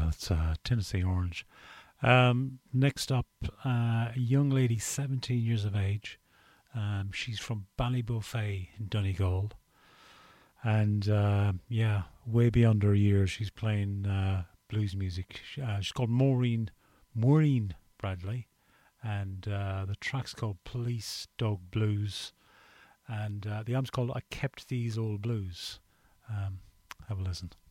It's Tennessee Orange. Next up, a young lady, 17 years of age. She's from Ballybuffet in Donegal. And way beyond her years, she's playing blues music. She's called Maureen Bradley. And the track's called Police Dog Blues. And the album's called I Kept These Old Blues. Have a listen.